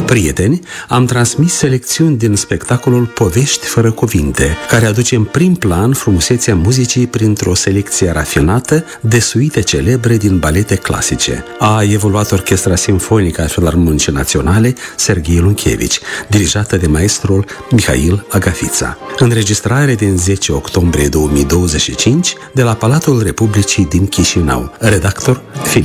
Prieteni, am transmis selecțiuni din spectacolul Povești fără cuvinte, care aduce în prim plan frumusețea muzicii printr-o selecție rafinată de suite celebre din balete clasice. A evoluat Orchestra Simfonică a Filarmonicii Naționale Serghei Lunchevici, dirijată de maestrul Mihail Agafița. Înregistrare din 10 octombrie 2025 de la Palatul Republicii din Chișinău. Redactor Filip